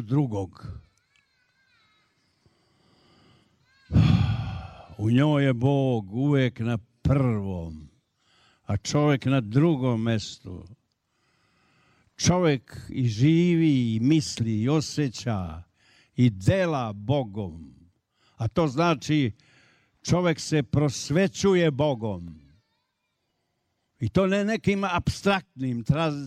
drugog. U njoj je Bog uvek na prvom, a čovjek na drugom mestu. Čovjek i živi, i misli, i osjeća, i dela Bogom. A to znači čovjek se prosvećuje Bogom. I to ne nekim apstraktnim